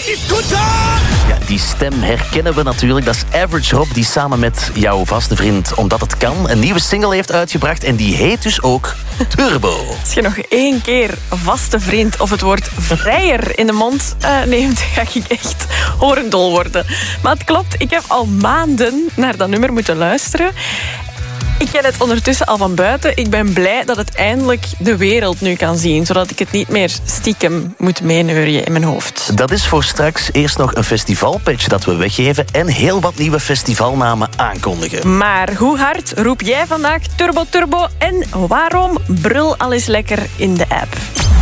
Ja, die stem herkennen we natuurlijk. Dat is Average Rob, die samen met jouw vaste vriend Omdat Het Kan een nieuwe single heeft uitgebracht. En die heet dus ook Turbo. Als je nog 1 keer vaste vriend of het woord vrijer in de mond neemt, ga ik echt horendol worden. Maar het klopt, ik heb al maanden naar dat nummer moeten luisteren. Ik ken het ondertussen al van buiten. Ik ben blij dat het eindelijk de wereld nu kan zien, zodat ik het niet meer stiekem moet meeneurien in mijn hoofd. Dat is voor straks eerst nog een festivalpatch dat we weggeven en heel wat nieuwe festivalnamen aankondigen. Maar hoe hard roep jij vandaag Turbo Turbo en waarom? Brul al eens lekker in de app.